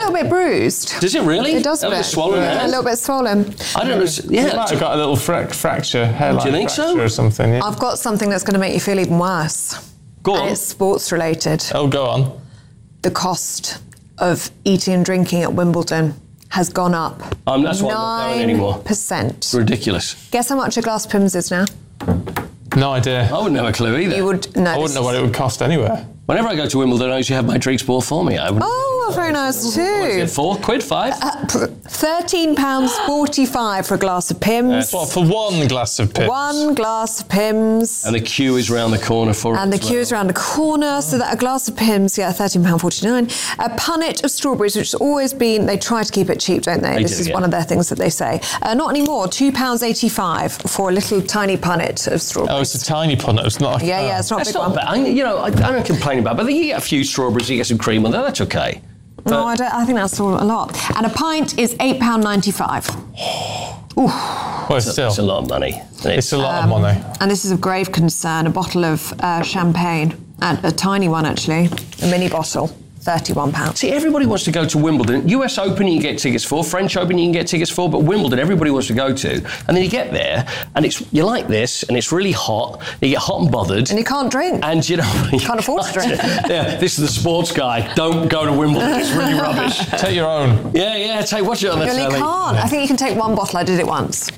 little bit bruised. Does it really? It does a bit swollen. A little bit swollen. I don't know. Yeah, It might have got a little fracture, hairline Do you think fracture so? or something. Yeah. I've got something that's going to make you feel even worse. Go on. And it's sports related. Oh, go on. The cost of eating and drinking at Wimbledon has gone up. That's why I'm not going anymore. 9%. It's ridiculous. Guess how much a glass of Pimm's is now? No idea. I wouldn't have a clue either. You would know. I wouldn't know what it would cost anywhere. Whenever I go to Wimbledon, I usually have my drinks bought for me. I would. Oh, very nice too. Is it £4, 5? £13.45 for a glass of Pimm's. What, for one glass of Pimm's? One glass of Pimm's. And the queue is round the corner for it. And the as queue well. is around the corner, so that a glass of Pimm's, £13.49. A punnet of strawberries, which has always been, they try to keep it cheap, don't they? This is one of their things that they say. Not anymore, £2.85 for a little tiny punnet of strawberries. Oh, it's a tiny punnet. It's not. Yeah, it's not a That's big not one. bad. I don't complain about it, but you get a few strawberries, you get some cream on there, that's okay. No, I think that's all a lot. And a pint is £8.95. Well, still. It's a lot of money. It's a lot of money. And this is of grave concern, a bottle of champagne, and a tiny one actually, a mini bottle. £31. See, everybody wants to go to Wimbledon. US Open you can get tickets for, French Open you can get tickets for, but Wimbledon everybody wants to go to. And then you get there, and you're like this, and it's really hot. You get hot and bothered. And you can't drink. And you can't afford to drink. Yeah, this is the sports guy. Don't go to Wimbledon. It's really rubbish. Take your own. Yeah. Watch it on the You telly. can't. I think you can take one bottle. I did it once.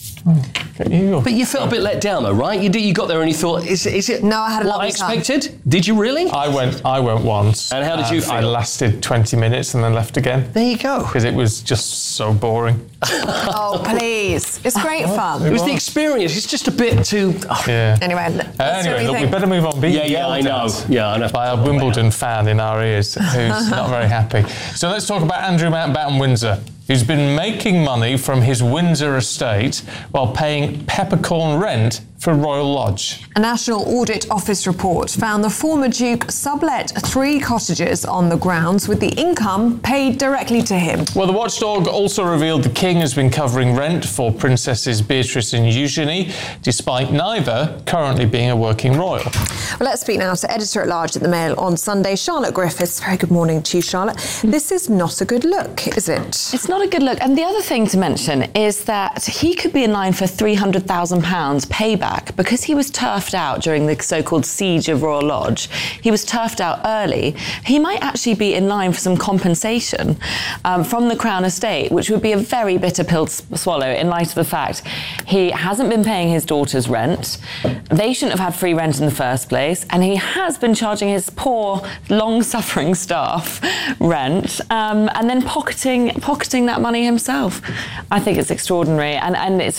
But you felt a bit let down, though, right? You got there and you thought, is it? No, I had a what I lovely time. expected? Did you really? I went once. And how did you feel? I lasted 20 minutes and then left again. There you go. Because it was just so boring. Oh, please. It's great fun. It was the experience. It's just a bit too. Yeah. Anyway, Look, we better move on. Yeah, I know. Yeah, I know. By a Wimbledon fan in our ears who's not very happy. So let's talk about Andrew Mountbatten Windsor, who's been making money from his Windsor estate while paying peppercorn rent for Royal Lodge. A National Audit Office report found the former Duke sublet 3 cottages on the grounds with the income paid directly to him. Well, the watchdog also revealed the King has been covering rent for Princesses Beatrice and Eugenie, despite neither currently being a working royal. Well, let's speak now to Editor-at-Large at the Mail on Sunday, Charlotte Griffiths. Very good morning to you, Charlotte. This is not a good look, is it? It's not a good look. And the other thing to mention is that he could be in line for £300,000 payback because he was turfed out during the so-called siege of Royal Lodge. He was turfed out early. He might actually be in line for some compensation from the Crown Estate, which would be a very bitter pill to swallow in light of the fact he hasn't been paying his daughter's rent. They shouldn't have had free rent in the first place, and he has been charging his poor, long-suffering staff rent, and then pocketing that money himself. I think it's extraordinary, and it's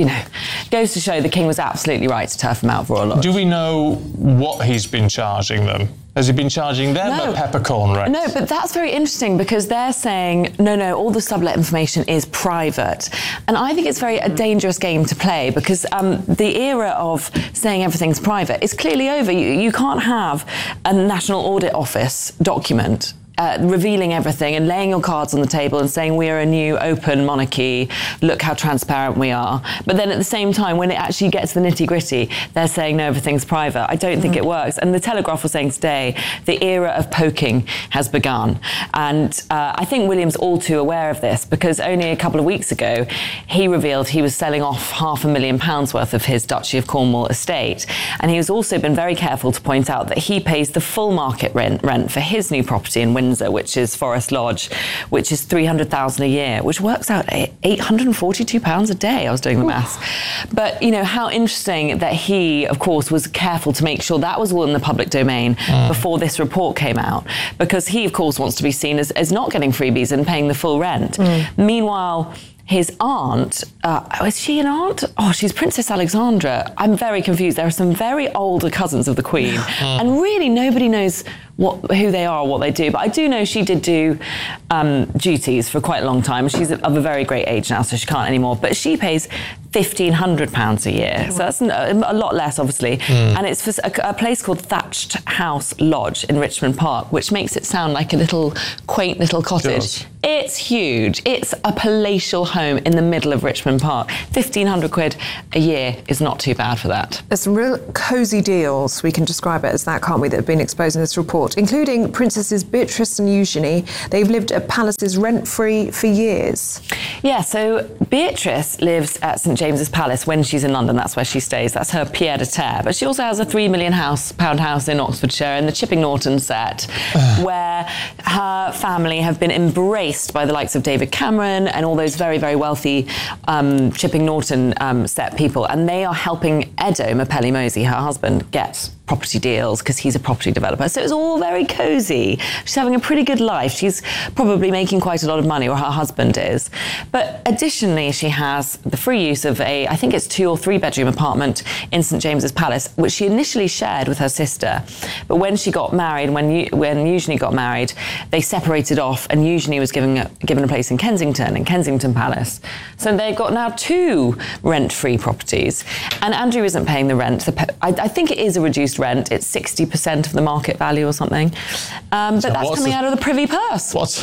goes to show the King was absolutely right to turf him out of Royal Lodge. Do we know what he's been charging them? Has he been charging them a peppercorn rent? No, but that's very interesting because they're saying, no, all the sublet information is private. And I think it's a dangerous game to play because the era of saying everything's private is clearly over. You can't have a National Audit Office document revealing everything and laying your cards on the table and saying we are a new open monarchy, look how transparent we are. But then at the same time, when it actually gets to the nitty-gritty, they're saying no, everything's private. I don't think it works. And the Telegraph was saying today, the era of poking has begun. And I think William's all too aware of this because only a couple of weeks ago, he revealed he was selling off £500,000 worth of his Duchy of Cornwall estate. And he has also been very careful to point out that he pays the full market rent for his new property in Windsor, which is Forest Lodge, which is $300,000 a year, which works out £842 a day. I was doing the maths. But, how interesting that he, of course, was careful to make sure that was all in the public domain before this report came out, because he, of course, wants to be seen as not getting freebies and paying the full rent. Meanwhile, his aunt, is she an aunt? Oh, she's Princess Alexandra. I'm very confused. There are some very older cousins of the Queen, and really nobody knows who they are or what they do. But I do know she did do duties for quite a long time. She's of a very great age now, so she can't anymore. But she pays £1,500 a year. So that's a lot less, obviously. And it's for a place called Thatched House Lodge in Richmond Park, which makes it sound like a little quaint little cottage. It's huge. It's a palatial home in the middle of Richmond Park. £1,500 a year is not too bad for that. There's some real cosy deals, we can describe it as that, can't we, that have been exposed in this report, including Princesses Beatrice and Eugenie. They've lived at palaces rent-free for years. Yeah, so Beatrice lives at St James's Palace when she's in London. That's where she stays. That's her pied-à-terre. But she also has a £3 million house in Oxfordshire in the Chipping Norton set, where her family have been embraced by the likes of David Cameron and all those very, very wealthy Chipping Norton set people. And they are helping Edo Mapelli-Mosey, her husband, get property deals because he's a property developer. So it's all very cosy. She's having a pretty good life. She's probably making quite a lot of money, or her husband is. But additionally, she has the free use of I think it's 2 or 3 bedroom apartment in St James's Palace, which she initially shared with her sister. But when she got married, when Eugenie got married, they separated off, and Eugenie was given a place in Kensington Palace. So they've got now 2 rent-free properties. And Andrew isn't paying the rent. I think it is a reduced rent. It's 60% of the market value or something. But so that's coming out of the Privy Purse. What's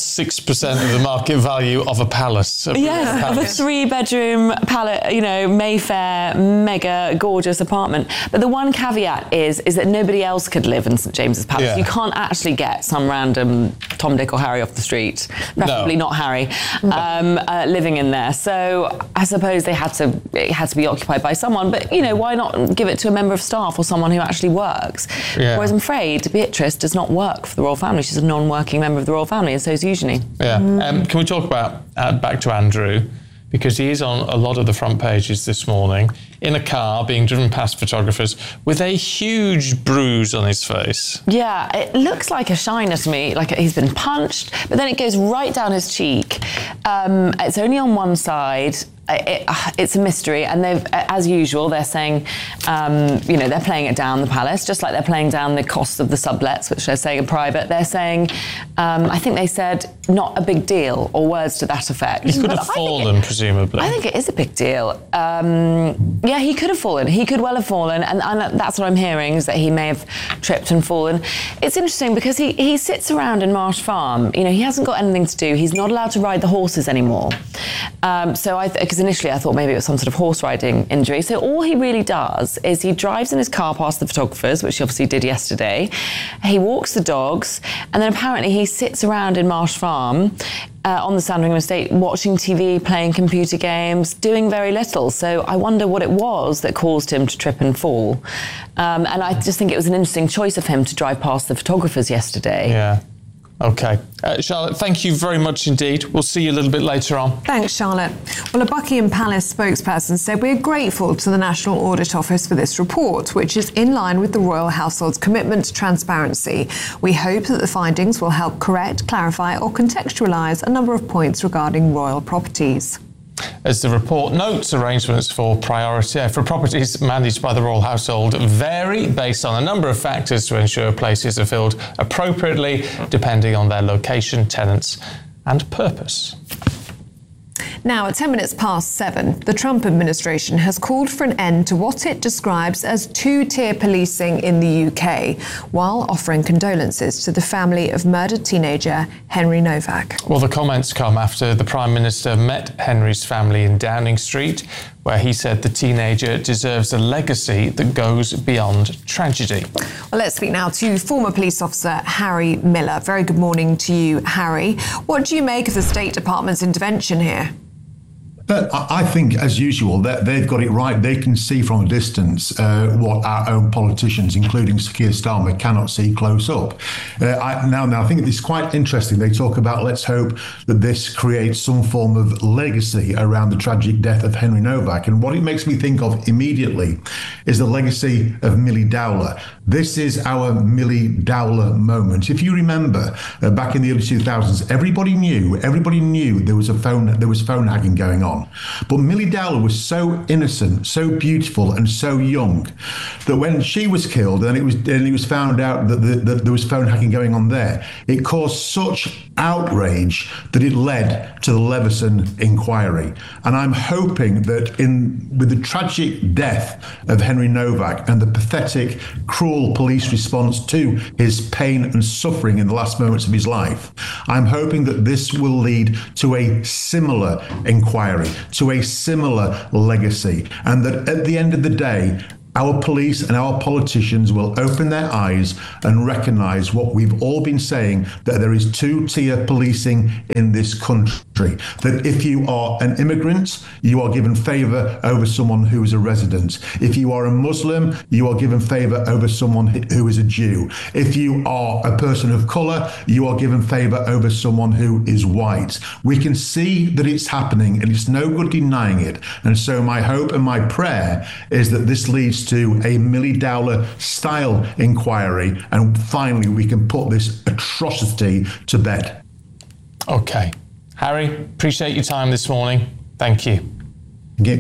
6% of the market value of a palace? Yes, of a 3-bedroom palace, Mayfair, mega gorgeous apartment. But the one caveat is that nobody else could live in St James's Palace. Yeah. You can't actually get some random Tom, Dick or Harry off the street, preferably not Harry, living in there. So I suppose it had to be occupied by someone. But, why not give it to a member of staff or someone who actually works? Yeah. Whereas I'm afraid Beatrice does not work for the royal family. She's a non-working member of the royal family, and so is Eugenie. Yeah. Can we talk about, back to Andrew, because he is on a lot of the front pages this morning, in a car being driven past photographers with a huge bruise on his face. Yeah, it looks like a shiner to me, like he's been punched, but then it goes right down his cheek. It's only on one side. It's a mystery, and they've, as usual, they're saying, they're playing it down, the palace, just like they're playing down the cost of the sublets, which they're saying are private. They're saying, I think they said, not a big deal, or words to that effect. He could have fallen, presumably. I think it is a big deal. Yeah, he could have fallen. He could well have fallen, and that's what I'm hearing, is that he may have tripped and fallen. It's interesting because he sits around in Marsh Farm. He hasn't got anything to do. He's not allowed to ride the horses anymore. Because initially I thought maybe it was some sort of horse riding injury. So all he really does is he drives in his car past the photographers, which he obviously did yesterday. He walks the dogs, and then apparently he sits around in Marsh Farm on the Sandringham estate, watching TV, playing computer games, doing very little. So I wonder what it was that caused him to trip and fall. And I just think it was an interesting choice of him to drive past the photographers yesterday. Yeah. OK. Charlotte, thank you very much indeed. We'll see you a little bit later on. Thanks, Charlotte. Well, a Buckingham Palace spokesperson said, "We're grateful to the National Audit Office for this report, which is in line with the royal household's commitment to transparency. We hope that the findings will help correct, clarify or contextualise a number of points regarding royal properties." As the report notes, arrangements for properties managed by the royal household vary based on a number of factors to ensure places are filled appropriately, depending on their location, tenants and purpose. Now, at 7:10, the Trump administration has called for an end to what it describes as 2-tier policing in the UK, while offering condolences to the family of murdered teenager Henry Novak. Well, the comments come after the Prime Minister met Henry's family in Downing Street, where he said the teenager deserves a legacy that goes beyond tragedy. Well, let's speak now to former police officer Harry Miller. Very good morning to you, Harry. What do you make of the State Department's intervention here? But I think, as usual, that they've got it right. They can see from a distance what our own politicians, including Sir Keir Starmer, cannot see close up. Now, I think it's quite interesting. They talk about, let's hope that this creates some form of legacy around the tragic death of Henry Novak. And what it makes me think of immediately is the legacy of Millie Dowler. This is our Millie Dowler moment. If you remember, back in the early 2000s, everybody knew there was phone hacking going on. on. But Millie Dowler was so innocent, so beautiful, and so young that when she was killed and it was found out that there was phone hacking going on there, it caused such outrage that it led to the Leveson inquiry. And I'm hoping that with the tragic death of Henry Novak and the pathetic, cruel police response to his pain and suffering in the last moments of his life, I'm hoping that this will lead to a similar inquiry, to a similar legacy, and that at the end of the day, our police and our politicians will open their eyes and recognise what we've all been saying, that there is two-tier policing in this country. That if you are an immigrant, you are given favour over someone who is a resident. If you are a Muslim, you are given favour over someone who is a Jew. If you are a person of colour, you are given favour over someone who is white. We can see that it's happening and it's no good denying it. And so my hope and my prayer is that this leads to a Millie Dowler style inquiry, and finally we can put this atrocity to bed. Okay. Harry, appreciate your time this morning. Thank you. Yeah.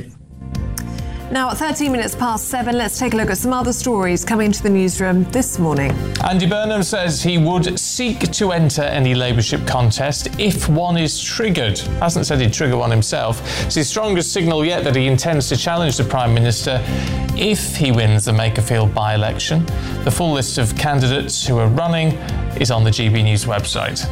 Now at 13 minutes past 7, let's take a look at some other stories coming to the newsroom this morning. Andy Burnham says he would seek to enter any Labourship contest if one is triggered. Hasn't said he'd trigger one himself. It's his strongest signal yet that he intends to challenge the Prime Minister if he wins the Makerfield by-election. The full list of candidates who are running is on the GB News website.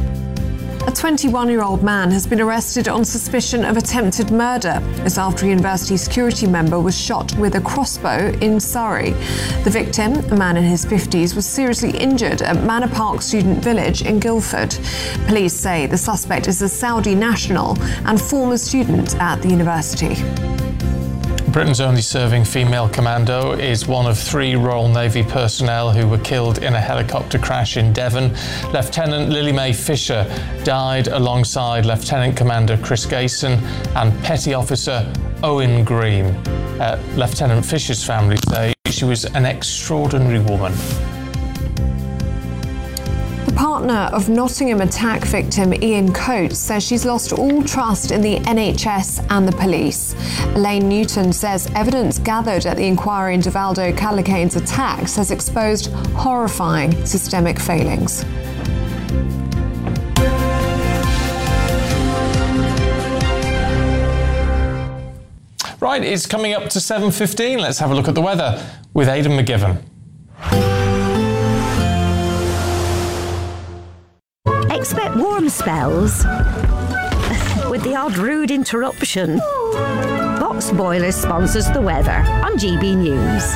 A 21-year-old man has been arrested on suspicion of attempted murder. This after a university security member was shot with a crossbow in Surrey. The victim, a man in his 50s, was seriously injured at Manor Park Student Village in Guildford. Police say the suspect is a Saudi national and former student at the university. Britain's only serving female commando is one of 3 Royal Navy personnel who were killed in a helicopter crash in Devon. Lieutenant Lily Mae Fisher died alongside Lieutenant Commander Chris Gayson and Petty Officer Owen Green. Lieutenant Fisher's family say she was an extraordinary woman. The partner of Nottingham attack victim Ian Coates says she's lost all trust in the NHS and the police. Elaine Newton says evidence gathered at the inquiry into Valdo Calicane's attacks has exposed horrifying systemic failings. Right, it's coming up to 7:15. Let's have a look at the weather with Aidan McGivern. Expect warm spells with the odd rude interruption. Box Boilers sponsors the weather on GB News.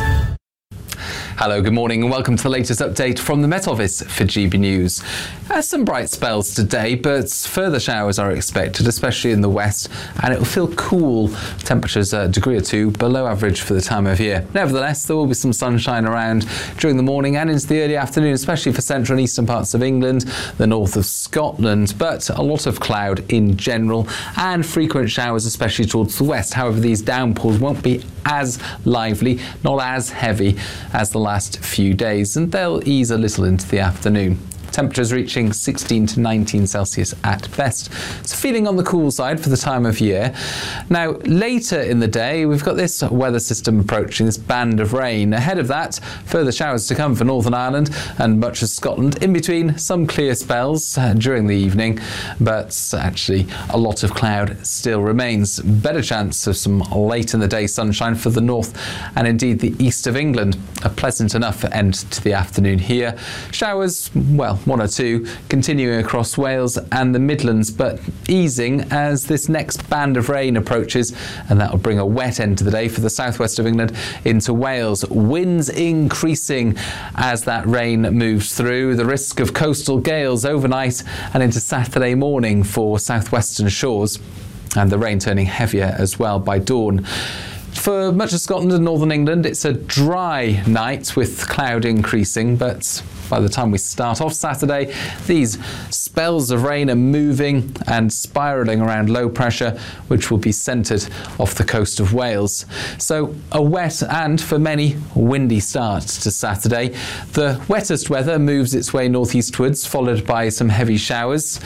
Hello, good morning and welcome to the latest update from the Met Office for GB News. Some bright spells today, but further showers are expected, especially in the west, and it will feel cool. Temperatures a degree or 2 below average for the time of year. Nevertheless, there will be some sunshine around during the morning and into the early afternoon, especially for central and eastern parts of England, the north of Scotland, but a lot of cloud in general and frequent showers, especially towards the west. However, these downpours won't be as lively, not as heavy as the last few days, and they'll ease a little into the afternoon. Temperatures reaching 16 to 19 Celsius at best. So feeling on the cool side for the time of year. Now, later in the day, we've got this weather system approaching, this band of rain. Ahead of that, further showers to come for Northern Ireland and much of Scotland. In between, some clear spells during the evening, but actually a lot of cloud still remains. Better chance of some late in the day sunshine for the north and indeed the east of England. A pleasant enough end to the afternoon here. Showers, well, 1 or 2 continuing across Wales and the Midlands, but easing as this next band of rain approaches, and that will bring a wet end to the day for the southwest of England into Wales. Winds increasing as that rain moves through. The risk of coastal gales overnight and into Saturday morning for southwestern shores, and the rain turning heavier as well by dawn. For much of Scotland and northern England, it's a dry night with cloud increasing, but by the time we start off Saturday, these spells of rain are moving and spiralling around low pressure, which will be centred off the coast of Wales. So a wet and, for many, windy start to Saturday. The wettest weather moves its way northeastwards, followed by some heavy showers.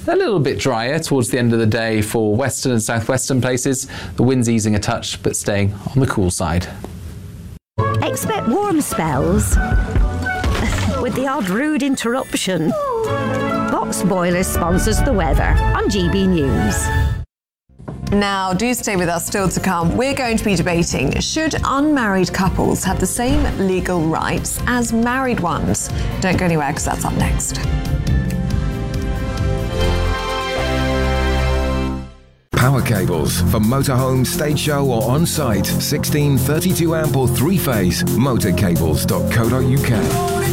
a little bit drier towards the end of the day for western and southwestern places. The wind's easing a touch, but staying on the cool side. Expect warm spells with the odd rude interruption. Box Boilers sponsors the weather on GB News. Now, do stay with us, still to come. We're going to be debating, should unmarried couples have the same legal rights as married ones? Don't go anywhere, because that's up next. Power cables for motorhome, stage show or on-site. 16, 32 amp or 3-phase. Motorcables.co.uk.